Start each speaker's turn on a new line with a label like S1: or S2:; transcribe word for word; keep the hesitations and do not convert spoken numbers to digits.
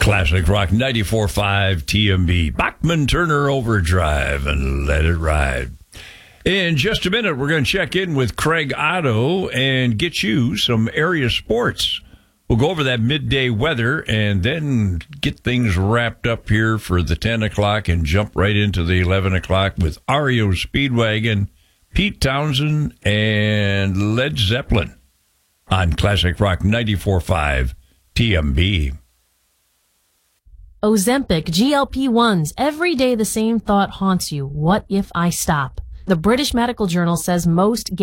S1: Classic Rock ninety-four point five T M B. Bachman Turner Overdrive and let it ride. In just a minute, we're going to check in with Craig Otto and get you some area sports. We'll go over that midday weather and then get things wrapped up here for the ten o'clock and jump right into the eleven o'clock with R E O Speedwagon, Pete Townsend, and Led Zeppelin on Classic Rock ninety-four point five T M B.
S2: Ozempic, G L P ones. Every day the same thought haunts you. What if I stop? The British Medical Journal says most